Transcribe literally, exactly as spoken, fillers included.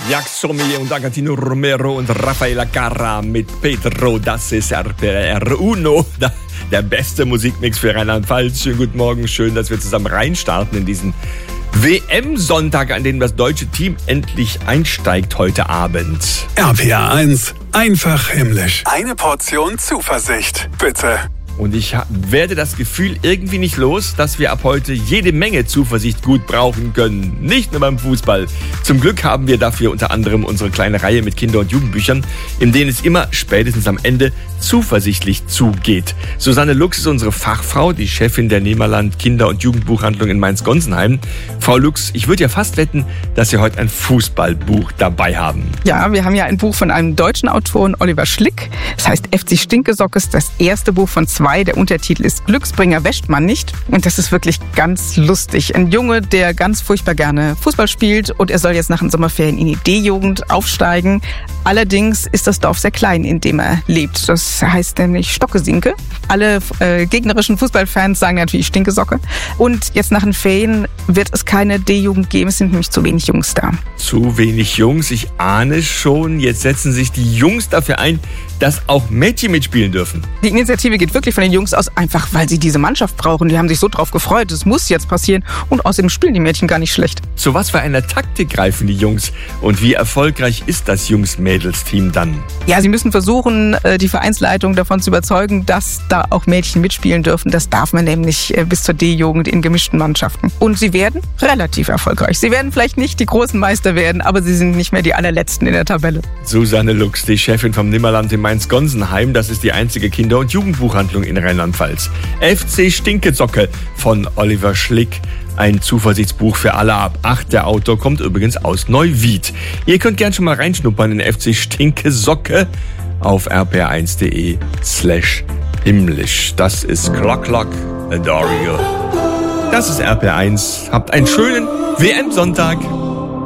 Jaxomi und Agantino Romero und Rafaela Carrà mit Pedro, das ist R P R Uno, der beste Musikmix für Rheinland-Pfalz. Schönen guten Morgen, schön, dass wir zusammen reinstarten in diesen W M-Sonntag, an dem das deutsche Team endlich einsteigt heute Abend. R P R eins, einfach himmlisch. Eine Portion Zuversicht, bitte. Und ich werde das Gefühl irgendwie nicht los, dass wir ab heute jede Menge Zuversicht gut brauchen können. Nicht nur beim Fußball. Zum Glück haben wir dafür unter anderem unsere kleine Reihe mit Kinder- und Jugendbüchern, in denen es immer spätestens am Ende zuversichtlich zugeht. Susanne Lux ist unsere Fachfrau, die Chefin der Nehmerland Kinder- und Jugendbuchhandlung in Mainz-Gonsenheim. Frau Lux, ich würde ja fast wetten, dass Sie heute ein Fußballbuch dabei haben. Ja, wir haben ja ein Buch von einem deutschen Autoren, Oliver Schlick. Das heißt F C Stinkesockes, das erste Buch von zwei. Der Untertitel ist Glücksbringer wäscht man nicht. Und das ist wirklich ganz lustig. Ein Junge, der ganz furchtbar gerne Fußball spielt und er soll jetzt nach den Sommerferien in die D-Jugend aufsteigen. Allerdings ist das Dorf sehr klein, in dem er lebt. Das heißt nämlich Stockesinke. Alle äh, gegnerischen Fußballfans sagen natürlich Stinkesocke. Und jetzt nach den Ferien wird es keine D-Jugend geben. Es sind nämlich zu wenig Jungs da. Zu wenig Jungs, ich ahne schon. Jetzt setzen sich die Jungs dafür ein, dass auch Mädchen mitspielen dürfen. Die Initiative geht wirklich von den Jungs aus, einfach weil sie diese Mannschaft brauchen. Die haben sich so drauf gefreut, es muss jetzt passieren. Und außerdem spielen die Mädchen gar nicht schlecht. Zu was für einer Taktik greifen die Jungs? Und wie erfolgreich ist das Jungs-Mädels-Team dann? Ja, sie müssen versuchen, die Vereinsleitung davon zu überzeugen, dass da auch Mädchen mitspielen dürfen. Das darf man nämlich bis zur D-Jugend in gemischten Mannschaften. Und sie werden relativ erfolgreich. Sie werden vielleicht nicht die großen Meister werden, aber sie sind nicht mehr die allerletzten in der Tabelle. Susanne Lux, die Chefin vom Nimmerland in Mainz-Gonsenheim. Das ist die einzige Kinder- und Jugendbuchhandlung in Rheinland-Pfalz. F C Stinkezocke von Oliver Schlick. Ein Zuversichtsbuch für alle ab acht. Der Autor kommt übrigens aus Neuwied. Ihr könnt gern schon mal reinschnuppern in F C Stinkezocke auf r p r eins punkt d e slash himmlisch. Das ist Clock Clock Adore You. Das ist R P R eins. Habt einen schönen W M-Sonntag.